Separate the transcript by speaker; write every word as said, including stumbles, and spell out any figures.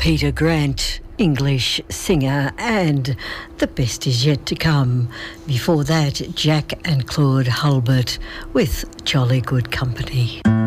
Speaker 1: Peter Grant, English singer, and The Best Is Yet to Come. Before that, Jack and Claude Hulbert with Jolly Good Company.